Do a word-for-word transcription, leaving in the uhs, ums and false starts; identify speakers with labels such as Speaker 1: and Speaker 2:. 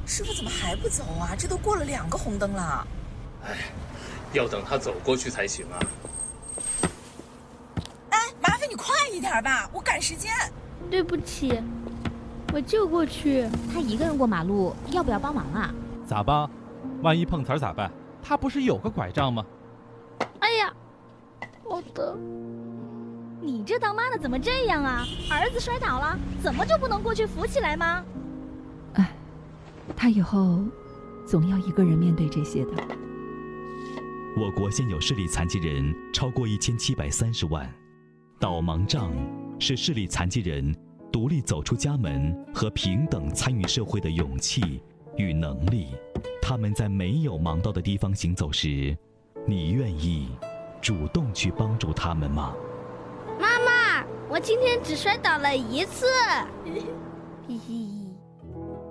Speaker 1: 师傅怎么还不走啊？这都过了两个红灯了。
Speaker 2: 哎，要等他走过去才行啊。
Speaker 1: 哎，麻烦你快一点吧，我赶时间。
Speaker 3: 对不起，我就过去。
Speaker 4: 他一个人过马路，要不要帮忙啊？
Speaker 5: 咋帮？万一碰瓷儿咋办？他不是有个拐杖吗？
Speaker 3: 哎呀，好疼！
Speaker 4: 你这当妈的怎么这样啊？儿子摔倒了，怎么就不能过去扶起来吗？
Speaker 6: 哎，他以后总要一个人面对这些的。
Speaker 7: 我国现有视力残疾人超过一千七百三十万，导盲杖是视力残疾人独立走出家门和平等参与社会的勇气与能力。他们在没有盲道的地方行走时，你愿意主动去帮助他们吗？
Speaker 3: 妈妈，我今天只摔倒了一次。嘿嘿。